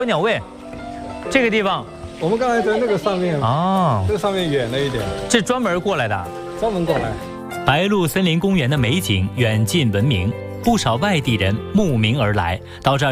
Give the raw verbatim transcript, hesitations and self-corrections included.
鸟胃，这个地方我们刚才在那个上面哦， 这上面远了一点， 这专门过来的， 专门过来。 白鹿森林公园的美景远近闻名，不少外地人慕名而来，到这儿。